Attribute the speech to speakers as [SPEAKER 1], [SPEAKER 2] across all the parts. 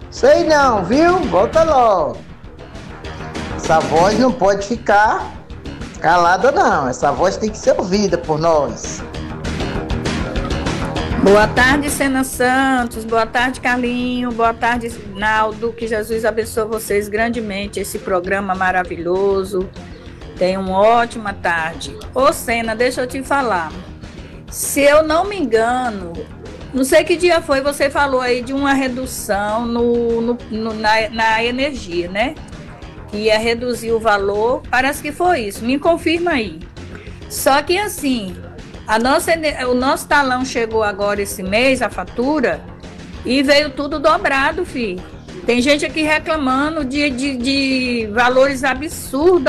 [SPEAKER 1] Sei não, viu? Volta logo. Essa voz não pode ficar calada não. Essa voz tem que ser ouvida por nós.
[SPEAKER 2] Boa tarde, Sena Santos. Boa tarde, Carlinho. Boa tarde, Naldo. Que Jesus abençoe vocês grandemente. Esse programa maravilhoso. Tenham uma ótima tarde. Ô, Sena, deixa eu te falar. Se eu não me engano, não sei que dia foi, você falou aí de uma redução na energia, né? Que ia reduzir o valor. Parece que foi isso. Me confirma aí. Só que assim... O nosso talão chegou agora esse mês, a fatura, e veio tudo dobrado, filho. Tem gente aqui reclamando de valores absurdo.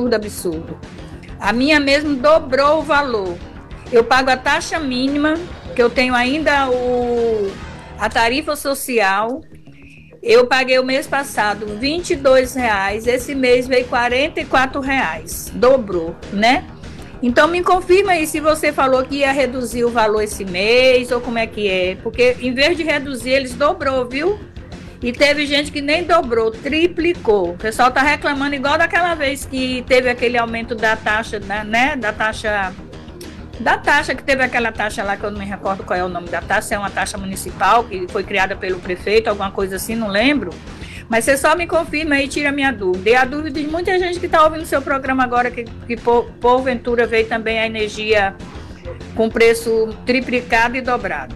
[SPEAKER 2] A minha mesmo dobrou o valor. Eu pago a taxa mínima, que eu tenho ainda a tarifa social. Eu paguei o mês passado R$22, esse mês veio R$44. Dobrou, né? Então me confirma aí se você falou que ia reduzir o valor esse mês ou como é que é, porque em vez de reduzir eles dobrou, viu? E teve gente que nem dobrou, triplicou. O pessoal tá reclamando igual daquela vez que teve aquele aumento da taxa, né? Da taxa que teve aquela taxa lá que eu não me recordo qual é o nome da taxa, é uma taxa municipal que foi criada pelo prefeito, alguma coisa assim, não lembro. Mas você só me confirma aí e tira a minha dúvida. E a dúvida de muita gente que está ouvindo o seu programa agora, que porventura veio também a energia com preço triplicado e dobrado.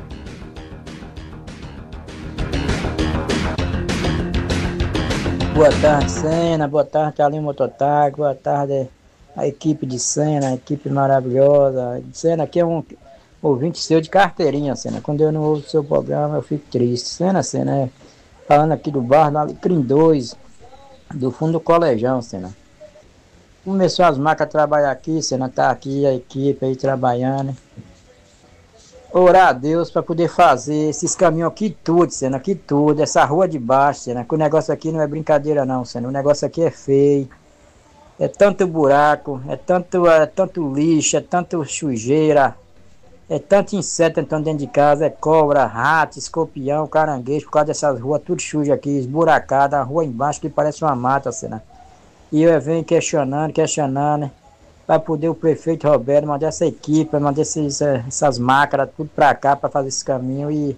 [SPEAKER 3] Boa tarde, Sena. Boa tarde, Carlinho Mototáxi. Boa tarde, a equipe de Sena, a equipe maravilhosa. Sena, aqui é um ouvinte seu de carteirinha, Sena. Quando eu não ouço o seu programa, eu fico triste. Sena, falando aqui do bar, na Alecrim 2, do fundo do Colejão, Sena. Começou as máquinas a trabalhar aqui, Sena, tá aqui a equipe aí trabalhando. Orar a Deus para poder fazer esses caminhos aqui tudo, Sena, aqui tudo, essa rua de baixo, Sena, que o negócio aqui não é brincadeira não, Sena, o negócio aqui é feio. É tanto buraco, é tanto lixo, é tanto sujeira. É tanto inseto entrando dentro de casa, é cobra, rato, escorpião, caranguejo, por causa dessas ruas tudo sujas aqui, esburacada, a rua embaixo que parece uma mata, Sena. E eu venho questionando, para poder o prefeito Roberto mandar essa equipe, mandar essas máquinas, tudo para cá, para fazer esse caminho. E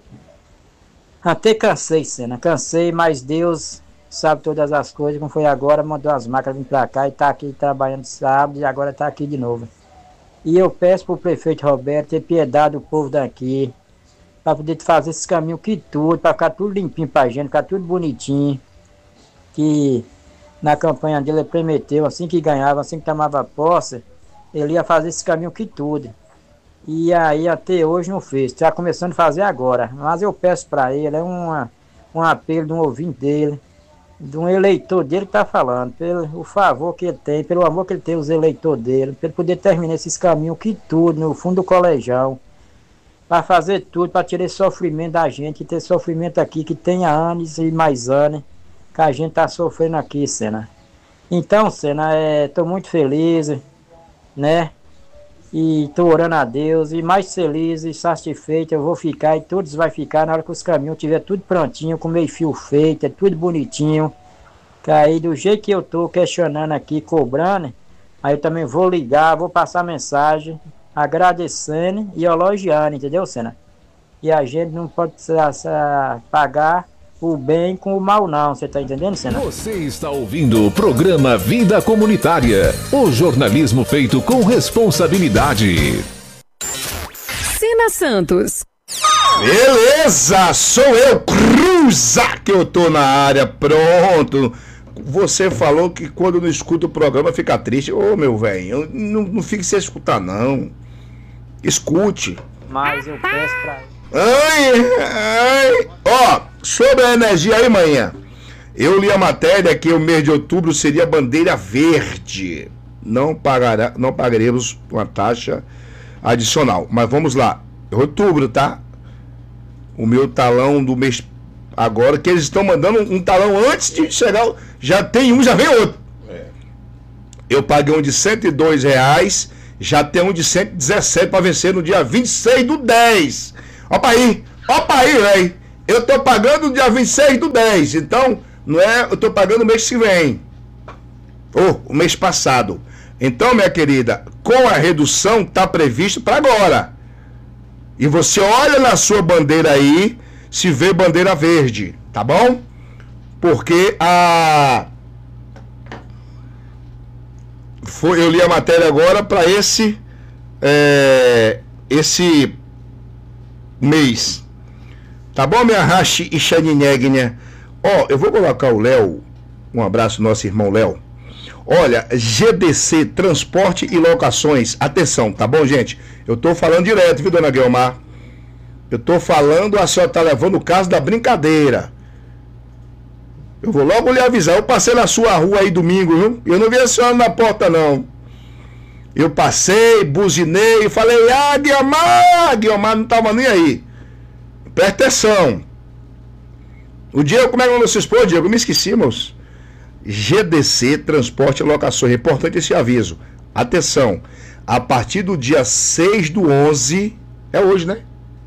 [SPEAKER 3] até cansei, Sena, mas Deus sabe todas as coisas, como foi agora, mandou as máquinas vir para cá e tá aqui trabalhando sábado e agora tá aqui de novo. E eu peço para o prefeito Roberto ter piedade do povo daqui, para poder fazer esse caminho aqui tudo, para ficar tudo limpinho para a gente, ficar tudo bonitinho. Que na campanha dele ele prometeu, assim que ganhava, assim que tomava posse, ele ia fazer esse caminho aqui tudo. E aí até hoje não fez, está começando a fazer agora. Mas eu peço para ele, é um apelo de um ouvinte dele, de um eleitor dele que está falando, pelo favor que ele tem, pelo amor que ele tem os eleitores dele, para ele poder terminar esses caminhos aqui tudo, no fundo do Colejão, para fazer tudo, para tirar esse sofrimento da gente, que tem sofrimento aqui, que tem anos e mais anos, que a gente está sofrendo aqui, Sena. Então, Sena, estou muito feliz, né? E estou orando a Deus, e mais feliz e satisfeito eu vou ficar, e todos vão ficar na hora que os caminhos estiver tudo prontinho, com meio fio feito, é tudo bonitinho. Que aí do jeito que eu estou questionando aqui, cobrando, aí eu também vou ligar, vou passar mensagem, agradecendo e elogiando, entendeu, Sena? E a gente não pode pagar o bem com o mal não, você tá entendendo, Sena?
[SPEAKER 4] Você está ouvindo o programa Vida Comunitária, o jornalismo feito com responsabilidade.
[SPEAKER 5] Sena Santos.
[SPEAKER 6] Beleza, sou eu, Cruza, que eu tô na área, pronto. Você falou que quando não escuta o programa fica triste. Ô, meu velho, não fique sem escutar, não. Escute.
[SPEAKER 3] Mas eu peço pra...
[SPEAKER 6] Ó, sobre a energia aí, manhã. Eu li a matéria que o mês de outubro seria bandeira verde. Não pagaremos uma taxa adicional. Mas vamos lá. Outubro, tá? O meu talão do mês agora, que eles estão mandando um talão antes de chegar. Já tem um, já vem outro. Eu paguei um de R$102, já tem um de 117 para vencer no dia 26/10. Opa aí, velho. Eu estou pagando dia 26/10, então não é, eu estou pagando o mês que vem. Ou o mês passado. Então, minha querida, com a redução está previsto para agora. E você olha na sua bandeira aí, se vê bandeira verde, tá bom? Porque eu li a matéria agora para esse mês. Tá bom, minha Rashi e Xaninegna? Ó, eu vou colocar o Léo, um abraço nosso irmão Léo. Olha, GDC, transporte e locações. Atenção, tá bom, gente? Eu tô falando direto, viu, dona Guilmar? Eu tô falando, a senhora tá levando o caso da brincadeira. Eu vou logo lhe avisar. Eu passei na sua rua aí domingo, viu? Eu não vi a senhora na porta, não. Eu passei, buzinei e falei, Guilmar! Guilmar não tava nem aí. Presta atenção. O Diego, como é que é o nome da sua esposa, Diego? Eu me esqueci, moço. GDC, transporte e locações. É importante esse aviso. Atenção, a partir do dia 6/11, é hoje, né?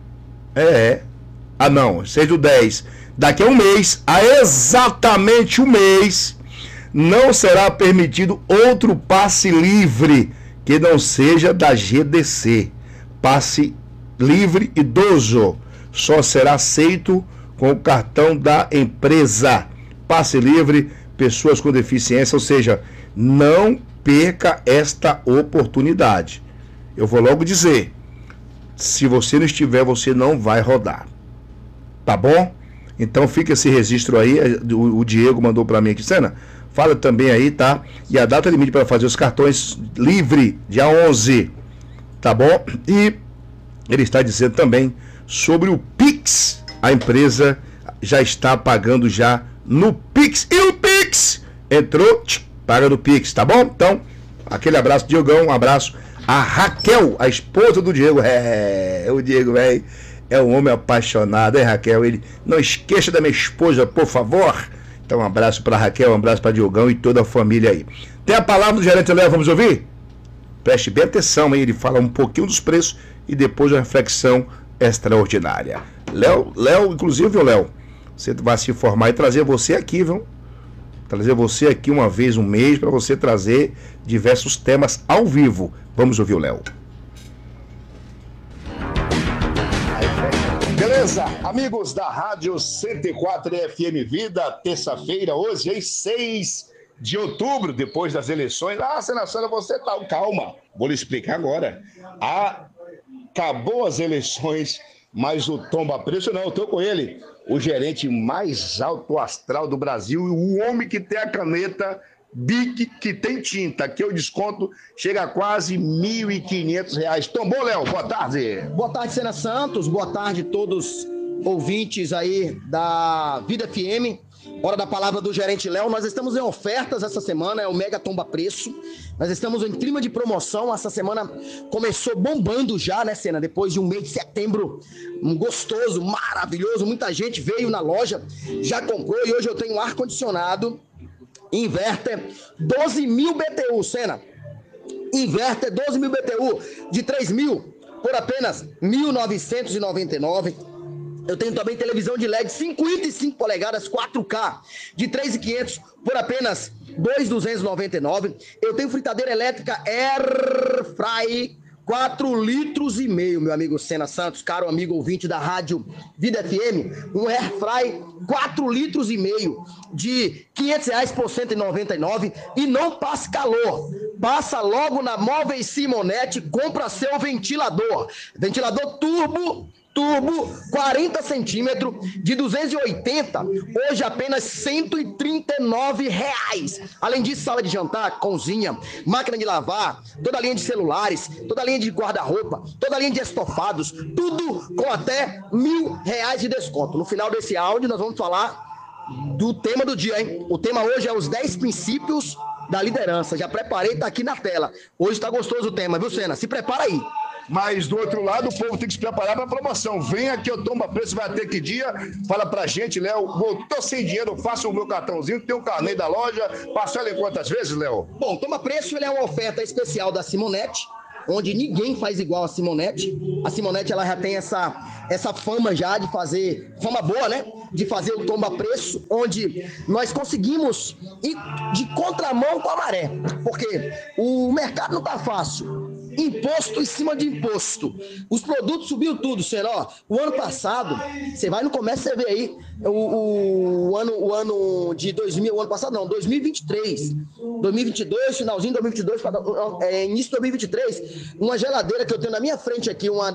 [SPEAKER 6] Não, 6/10. Daqui a um mês, há exatamente um mês, não será permitido outro passe livre que não seja da GDC. Passe livre idoso só será aceito com o cartão da empresa. Passe livre, pessoas com deficiência, ou seja, não perca esta oportunidade. Eu vou logo dizer, se você não estiver, você não vai rodar. Tá bom? Então fica esse registro aí, o Diego mandou para mim aqui, Sena, fala também aí, tá? E a data limite para fazer os cartões livre, dia 11, tá bom? E ele está dizendo também sobre o Pix, a empresa já está pagando já no Pix, e o Pix entrou, paga no Pix, tá bom? Então, aquele abraço, Diogão, um abraço. A Raquel, a esposa do Diego, o Diego, velho, é um homem apaixonado, hein, Raquel? Ele, não esqueça da minha esposa, por favor. Então, um abraço para Raquel, um abraço para Diogão e toda a família aí. Tem a palavra do gerente Léo, vamos ouvir? Preste bem atenção, hein? Ele fala um pouquinho dos preços e depois uma reflexão extraordinária. Léo, inclusive, viu, Léo? Você vai se informar e trazer você aqui, viu? Trazer você aqui uma vez, um mês, para você trazer diversos temas ao vivo. Vamos ouvir o Léo.
[SPEAKER 7] Beleza, amigos da Rádio 104 FM Vida, terça-feira, hoje, em 6 de outubro, depois das eleições. Senadora, você tá... Calma, vou lhe explicar agora. Acabou as eleições, mas o Tomba Preço não, eu tô com ele. O gerente mais alto astral do Brasil, o homem que tem a caneta Bic, que tem tinta, que o desconto chega a quase R$ 1.500. Tombou, Léo, boa tarde.
[SPEAKER 8] Boa tarde, Sena Santos, boa tarde a todos ouvintes aí da Vida FM. Hora da palavra do gerente Léo. Nós estamos em ofertas essa semana, é o Mega Tomba Preço. Nós estamos em clima de promoção. Essa semana começou bombando já, né, Sena? Depois de um mês de setembro gostoso, maravilhoso. Muita gente veio na loja, já comprou e hoje eu tenho um ar-condicionado Inverter 12.000 BTU, Sena. Inverter 12.000 BTU de 3.000 por apenas R$ 1.999. Eu tenho também televisão de LED 55 polegadas 4K de 3.500 por apenas R$ 2.299. Eu tenho fritadeira elétrica Airfry 4,5 litros, meu amigo Sena Santos, caro amigo ouvinte da Rádio Vida FM, um Airfry 4,5 litros de R$500 por R$ 199 e não passa calor. Passa logo na Móveis Simonete, compra seu ventilador turbo 40 centímetros de 280, hoje apenas R$139. Além disso, sala de jantar, cozinha, máquina de lavar, toda a linha de celulares, toda a linha de guarda-roupa, toda a linha de estofados, tudo com até R$1.000 de desconto. No final desse áudio nós vamos falar do tema do dia, hein? O tema hoje é os 10 princípios da liderança. Já preparei, tá aqui na tela. Hoje tá gostoso o tema, viu, Sena? Se prepara aí.
[SPEAKER 7] Mas do outro lado, o povo tem que se preparar para a promoção. Vem aqui, o Tomba Preço vai ter que dia. Fala pra gente, Léo. Tô sem dinheiro, faça o meu cartãozinho. Tem um carnê da loja. Parcela em quantas vezes, Léo?
[SPEAKER 8] Bom, Tomba Preço ele é uma oferta especial da Simonete. onde ninguém faz igual a Simonete. A Simonete, ela já tem essa fama já de fazer, fama boa, né? De fazer o tomba-preço, onde nós conseguimos ir de contramão com a maré, porque o mercado não tá fácil. Imposto em cima de imposto. Os produtos subiu tudo, senhor. O ano passado, você vai no comércio, você vê aí, o ano de 2023, 2022, finalzinho de 2022, início de 2023, uma geladeira que eu tenho na minha frente aqui, uma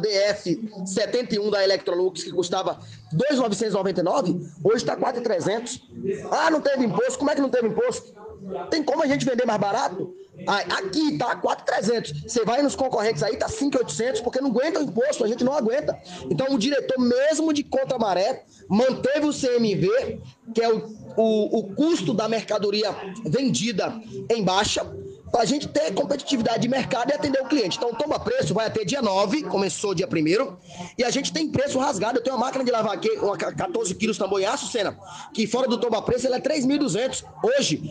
[SPEAKER 8] DF71 da Electrolux, que custava R$ 2.999, hoje está R$ 4.300. Ah, não teve imposto? Como é que não teve imposto? Tem como a gente vender mais barato? Aqui tá 4.300. Você vai nos concorrentes aí, tá 5.800, porque não aguenta o imposto, a gente não aguenta. Então o diretor mesmo de contra a maré manteve o CMV, que é o custo da mercadoria vendida em baixa, para a gente ter competitividade de mercado e atender o cliente. Então, o tomba-preço vai até dia 9, começou dia 1º, e a gente tem preço rasgado. Eu tenho uma máquina de lavar aqui, uma 14 quilos tamboiaço, Senna, que fora do tomba-preço ela é 3.200, hoje,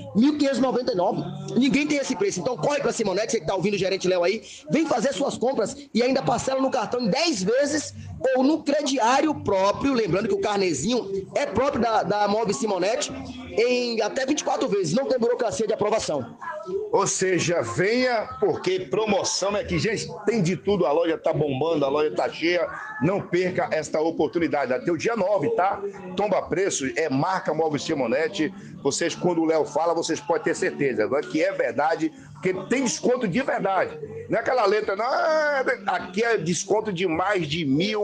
[SPEAKER 8] 1.599. Ninguém tem esse preço. Então, corre para a Simonete, você que está ouvindo o gerente Léo aí, vem fazer suas compras e ainda parcela no cartão em 10 vezes ou no crediário próprio, lembrando que o carnezinho é próprio da Mob Simonete, em até 24 vezes, não tem burocracia de aprovação.
[SPEAKER 7] Ou seja, venha, porque promoção é que, gente, tem de tudo, a loja tá bombando, a loja tá cheia, não perca esta oportunidade, até o dia 9, tá? Tomba preço, é marca Móveis Simonete, vocês, quando o Léo fala, vocês podem ter certeza, que é verdade, porque tem desconto de verdade, não é aquela letra, não, aqui é desconto de mais de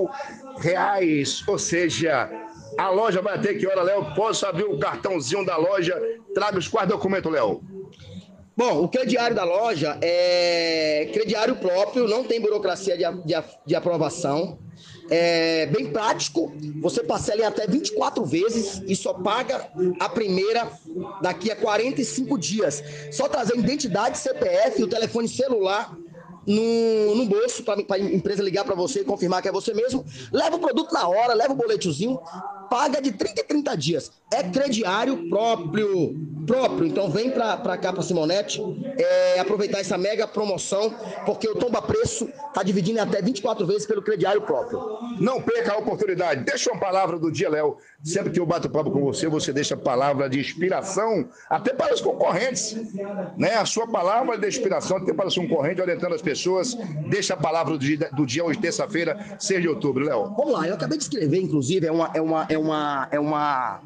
[SPEAKER 7] R$1.000, ou seja, a loja vai até que hora, Léo? Posso abrir o cartãozinho da loja, traga os quais documentos, Léo?
[SPEAKER 8] Bom, o crediário da loja é crediário próprio, não tem burocracia de aprovação. É bem prático, você parcela em até 24 vezes e só paga a primeira daqui a 45 dias. Só trazer identidade, CPF, o telefone celular no bolso para a empresa ligar para você e confirmar que é você mesmo. Leva o produto na hora, leva o boletezinho, paga de 30 em 30 dias. É crediário próprio. Então vem para cá, para Simonete, aproveitar essa mega promoção, porque o tomba preço está dividindo em até 24 vezes pelo crediário próprio.
[SPEAKER 7] Não perca a oportunidade. Deixa uma palavra do dia, Léo. Sempre que eu bato papo com você, você deixa a palavra de inspiração até para os concorrentes, né? A sua palavra de inspiração até para os concorrentes, orientando as pessoas. Deixa a palavra do dia hoje, terça-feira, 6 de outubro, Léo.
[SPEAKER 8] Vamos lá, eu acabei de escrever, inclusive, é uma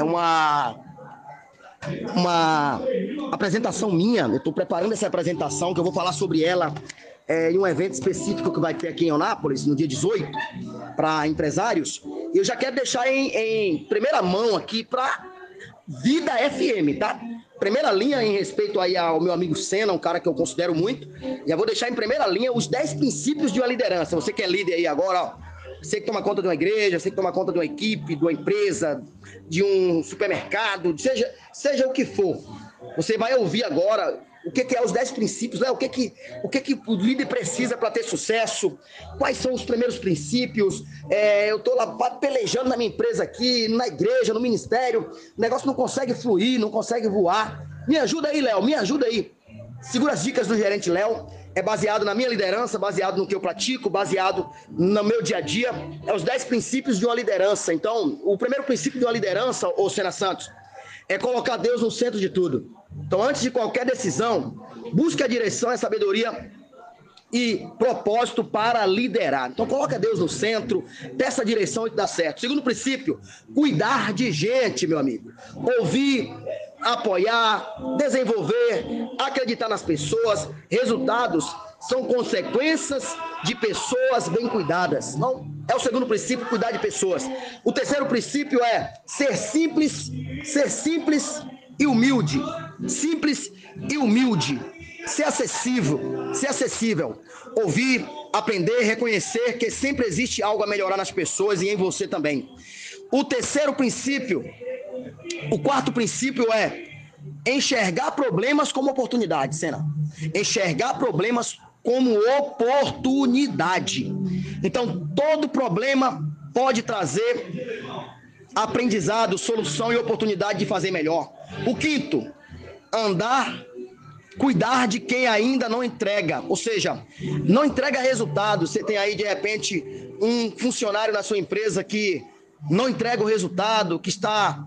[SPEAKER 8] apresentação minha. Eu estou preparando essa apresentação, que eu vou falar sobre ela em um evento específico que vai ter aqui em Eunápolis, no dia 18, para empresários. Eu já quero deixar em primeira mão aqui para Vida FM, tá? Primeira linha em respeito aí ao meu amigo Senna, um cara que eu considero muito. Já vou deixar em primeira linha os 10 princípios de uma liderança. Você que é líder aí agora, ó. Você que toma conta de uma igreja, você que toma conta de uma equipe, de uma empresa, de um supermercado, seja o que for. Você vai ouvir agora o que é os 10 princípios, né? O que o líder precisa para ter sucesso, quais são os primeiros princípios. Eu estou lá pelejando na minha empresa aqui, na igreja, no ministério, o negócio não consegue fluir, não consegue voar. Me ajuda aí, Léo, me ajuda aí. Segura as dicas do gerente Léo. É baseado na minha liderança, baseado no que eu pratico, baseado no meu dia a dia. É os 10 princípios de uma liderança. Então, o primeiro princípio de uma liderança, ô Senna Santos, é colocar Deus no centro de tudo. Então, antes de qualquer decisão, busque a direção, a sabedoria e propósito para liderar. Então, coloca Deus no centro, dessa direção e dá certo. Segundo princípio, cuidar de gente, meu amigo. Ouvir, apoiar, desenvolver, acreditar nas pessoas. Resultados são consequências de pessoas bem cuidadas. Não, é o segundo princípio, cuidar de pessoas. O terceiro princípio é ser simples e humilde. Simples e humilde. Ser acessível. Ouvir, aprender, reconhecer que sempre existe algo a melhorar nas pessoas e em você também. O quarto princípio é enxergar problemas como oportunidade, Senna. Enxergar problemas como oportunidade. Então, todo problema pode trazer aprendizado, solução e oportunidade de fazer melhor. O quinto, andar cuidar de quem ainda não entrega, ou seja, não entrega resultado. Você tem aí, de repente, um funcionário na sua empresa que não entrega o resultado, que está,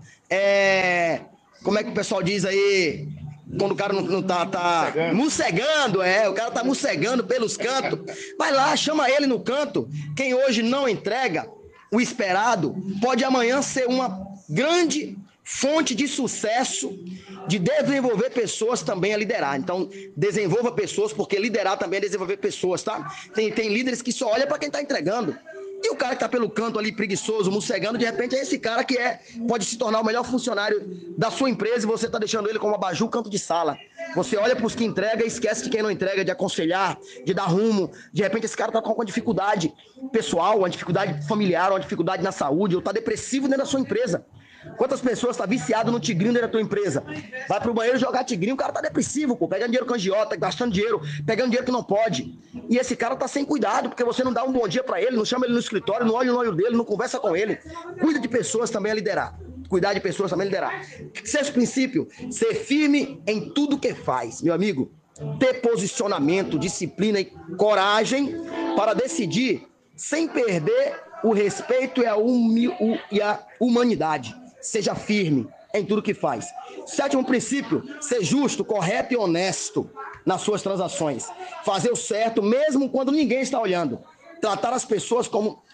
[SPEAKER 8] como é que o pessoal diz aí, quando o cara não tá mocegando, o cara tá mocegando pelos cantos. Vai lá, chama ele no canto. Quem hoje não entrega o esperado, pode amanhã ser uma grande fonte de sucesso, de desenvolver pessoas também a liderar. Então, desenvolva pessoas, porque liderar também é desenvolver pessoas, tá? Tem líderes que só olham para quem tá entregando. E o cara que tá pelo canto ali, preguiçoso, mocegando, de repente é esse cara que pode se tornar o melhor funcionário da sua empresa, e você tá deixando ele como abajur, canto de sala. Você olha pros que entrega e esquece de quem não entrega, de aconselhar, de dar rumo. De repente esse cara tá com uma dificuldade pessoal, uma dificuldade familiar, uma dificuldade na saúde, ou tá depressivo dentro da sua empresa. Quantas pessoas tá viciado no tigrinho dentro da tua empresa? Vai pro banheiro jogar tigrinho, o cara tá depressivo, pô, pegando dinheiro com agiota, gastando dinheiro, pegando dinheiro que não pode. E esse cara tá sem cuidado, porque você não dá um bom dia pra ele, não chama ele no escritório, não olha no olho dele, não conversa com ele. Cuida de pessoas também a liderar. Cuidar de pessoas também a liderar. Sexto princípio, ser firme em tudo que faz. Meu amigo, ter posicionamento, disciplina e coragem para decidir sem perder o respeito e a humanidade. Seja firme em tudo que faz. Sétimo princípio, ser justo, correto e honesto nas suas transações. Fazer o certo mesmo quando ninguém está olhando. Tratar as pessoas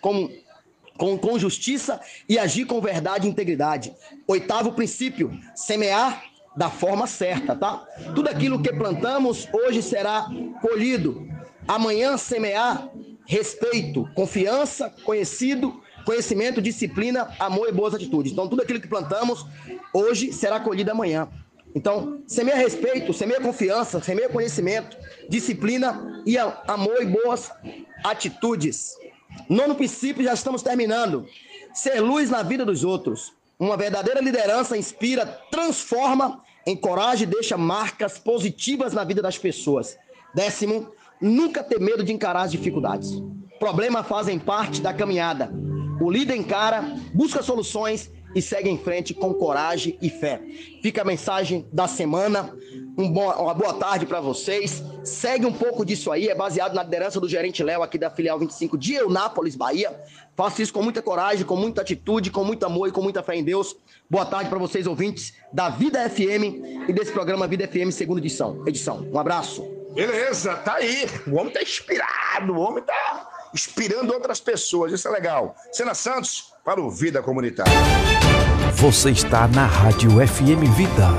[SPEAKER 8] com justiça e agir com verdade e integridade. Oitavo princípio, semear da forma certa, tá? Tudo aquilo que plantamos hoje será colhido. Amanhã semear respeito, confiança, conhecimento, disciplina, amor e boas atitudes. Então, tudo aquilo que plantamos hoje será colhido amanhã. Então, semeia respeito, semeia confiança, semeia conhecimento, disciplina e amor e boas atitudes. Nono princípio, já estamos terminando. Ser luz na vida dos outros. Uma verdadeira liderança inspira, transforma, encoraja e deixa marcas positivas na vida das pessoas. Décimo, nunca ter medo de encarar as dificuldades. Problemas fazem parte da caminhada. O líder encara, busca soluções e segue em frente com coragem e fé. Fica a mensagem da semana. Uma boa tarde para vocês. Segue um pouco disso aí. É baseado na liderança do gerente Léo aqui da filial 25 de Eunápolis, Bahia. Faço isso com muita coragem, com muita atitude, com muito amor e com muita fé em Deus. Boa tarde para vocês, ouvintes da Vida FM e desse programa Vida FM, segunda edição. Um abraço.
[SPEAKER 6] Beleza, tá aí. O homem tá inspirado, o homem tá inspirando outras pessoas. Isso é legal. Sena Santos para o Vida Comunitária.
[SPEAKER 9] Você está na Rádio FM Vida.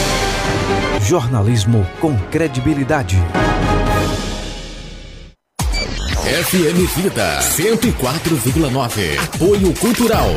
[SPEAKER 9] Jornalismo com credibilidade.
[SPEAKER 4] FM Vida 104,9. Apoio Cultural.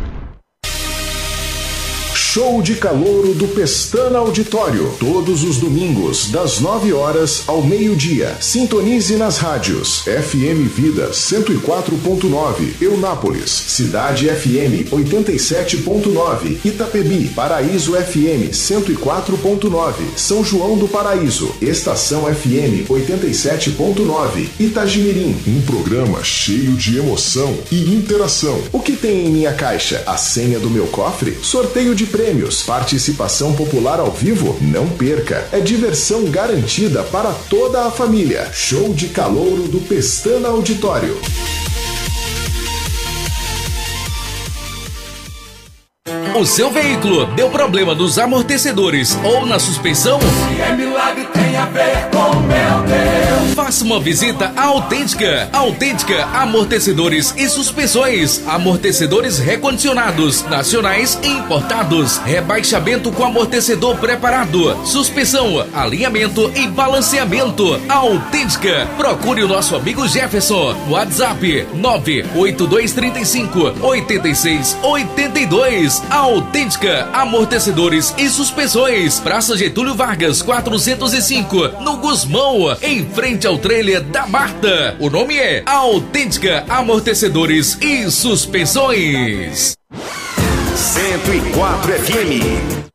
[SPEAKER 4] Show de Calouro do Pestana Auditório. Todos os domingos, das 9 horas ao meio-dia. Sintonize nas rádios FM Vida 104.9, Eunápolis, Cidade FM 87.9, Itapebi, Paraíso FM 104.9, São João do Paraíso, Estação FM 87.9, Itagimirim. Um programa cheio de emoção e interação. O que tem em minha caixa? A senha do meu cofre? Sorteio de prêmios, participação popular ao vivo? Não perca, é diversão garantida para toda a família. Show de Calouro do Pestana Auditório.
[SPEAKER 10] O seu veículo deu problema nos amortecedores ou na suspensão? Se é milagre, tem a ver com meu Deus. Faça uma visita à Autêntica. Autêntica Amortecedores e Suspensões. Amortecedores recondicionados, nacionais e importados. Rebaixamento com amortecedor preparado. Suspensão, alinhamento e balanceamento. Autêntica. Procure o nosso amigo Jefferson. WhatsApp 98235-8682. Autêntica Amortecedores e Suspensões. Praça Getúlio Vargas 405, no Gusmão, em frente ao trailer da Marta. O nome é Autêntica Amortecedores e Suspensões.
[SPEAKER 4] 104 FM.